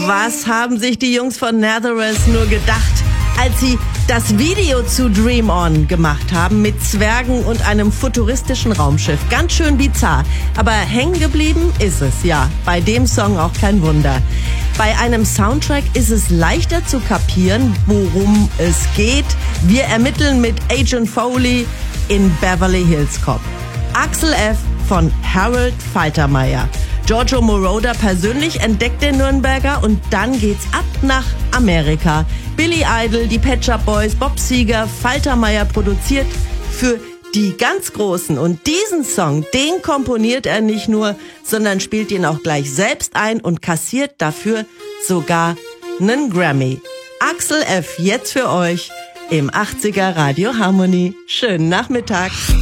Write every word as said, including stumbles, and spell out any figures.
Was haben sich die Jungs von Nazareth nur gedacht, als sie das Video zu Dream On gemacht haben mit Zwergen und einem futuristischen Raumschiff? Ganz schön bizarr, aber hängen geblieben ist es, ja. Bei dem Song auch kein Wunder. Bei einem Soundtrack ist es leichter zu kapieren, worum es geht. Wir ermitteln mit Agent Foley in Beverly Hills Cop. Axel F. von Harold Faltermeyer. Giorgio Moroder persönlich entdeckt den Nürnberger und dann geht's ab nach Amerika. Billy Idol, die Pet Shop Boys, Bob Seger, Faltermeyer produziert für die ganz Großen. Und diesen Song, den komponiert er nicht nur, sondern spielt ihn auch gleich selbst ein und kassiert dafür sogar einen Grammy. Axel F. jetzt für euch im achtziger Radio Harmony. Schönen Nachmittag.